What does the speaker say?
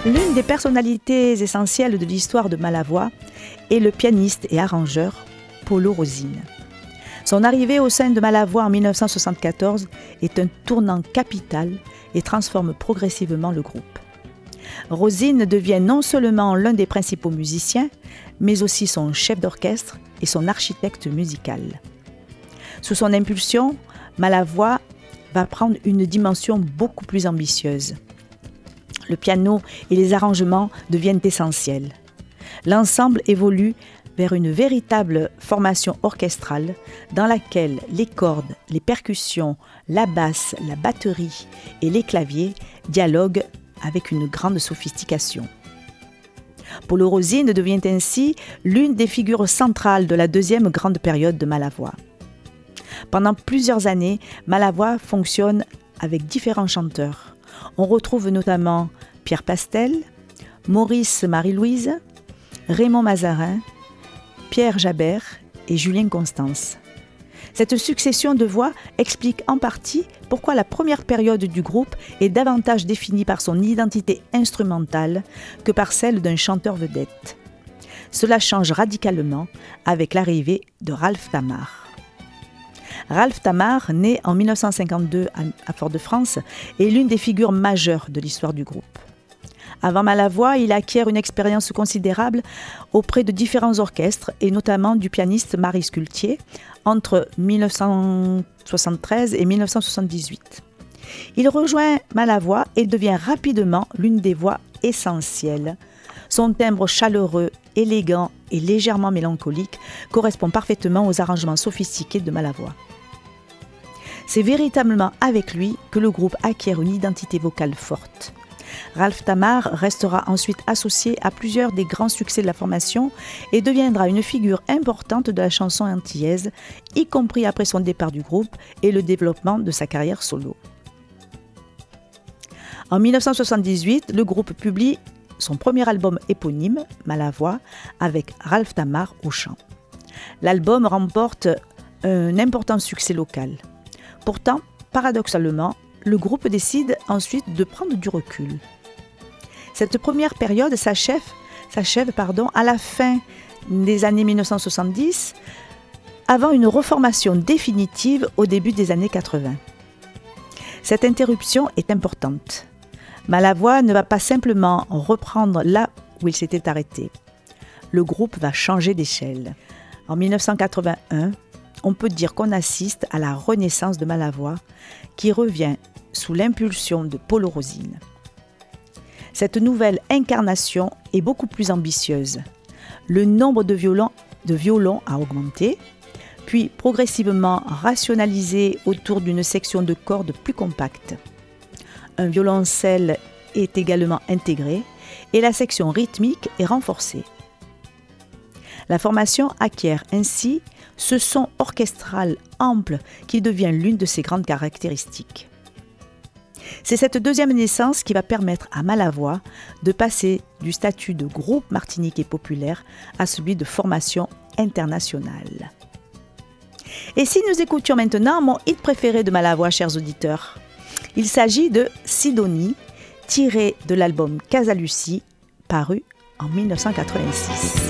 L'une des personnalités essentielles de l'histoire de Malavoie est le pianiste et arrangeur Paulo Rosine. Son arrivée au sein de Malavoie en 1974 est un tournant capital et transforme progressivement le groupe. Rosine devient non seulement l'un des principaux musiciens, mais aussi son chef d'orchestre et son architecte musical. Sous son impulsion, Malavoie va prendre une dimension beaucoup plus ambitieuse. Le piano et les arrangements deviennent essentiels. L'ensemble évolue vers une véritable formation orchestrale dans laquelle les cordes, les percussions, la basse, la batterie et les claviers dialoguent avec une grande sophistication. Paulo Rosine devient ainsi l'une des figures centrales de la deuxième grande période de Malavoie. Pendant plusieurs années, Malavoie fonctionne avec différents chanteurs. On retrouve notamment Pierre Pastel, Maurice Marie-Louise, Raymond Mazarin, Pierre Jabert et Julien Constance. Cette succession de voix explique en partie pourquoi la première période du groupe est davantage définie par son identité instrumentale que par celle d'un chanteur vedette. Cela change radicalement avec l'arrivée de Ralph Tamar. Ralph Tamar, né en 1952 à Fort-de-France, est l'une des figures majeures de l'histoire du groupe. Avant Malavoie, il acquiert une expérience considérable auprès de différents orchestres et notamment du pianiste Maurice Cultier entre 1973 et 1978. Il rejoint Malavoie et devient rapidement l'une des voix essentielles. Son timbre chaleureux, élégant et légèrement mélancolique correspond parfaitement aux arrangements sophistiqués de Malavoie. C'est véritablement avec lui que le groupe acquiert une identité vocale forte. Ralph Tamar restera ensuite associé à plusieurs des grands succès de la formation et deviendra une figure importante de la chanson antillaise, y compris après son départ du groupe et le développement de sa carrière solo. En 1978, le groupe publie son premier album éponyme, Malavoie, avec Ralph Tamar au chant. L'album remporte un important succès local. Pourtant, paradoxalement, le groupe décide ensuite de prendre du recul. Cette première période s'achève à la fin des années 1970, avant une reformation définitive au début des années 80. Cette interruption est importante. Malavoie ne va pas simplement reprendre là où il s'était arrêté. Le groupe va changer d'échelle. En 1981, on peut dire qu'on assiste à la renaissance de Malavoie, qui revient sous l'impulsion de Paulo Rosine. Cette nouvelle incarnation est beaucoup plus ambitieuse. Le nombre de violons a augmenté, puis progressivement rationalisé autour d'une section de cordes plus compacte. Un violoncelle est également intégré et la section rythmique est renforcée. La formation acquiert ainsi ce son orchestral ample qui devient l'une de ses grandes caractéristiques. C'est cette deuxième naissance qui va permettre à Malavoie de passer du statut de groupe martiniquais populaire à celui de formation internationale. Et si nous écoutions maintenant mon hit préféré de Malavoie, chers auditeurs, il s'agit de Sidonie, tiré de l'album Casa Lucie, paru en 1986.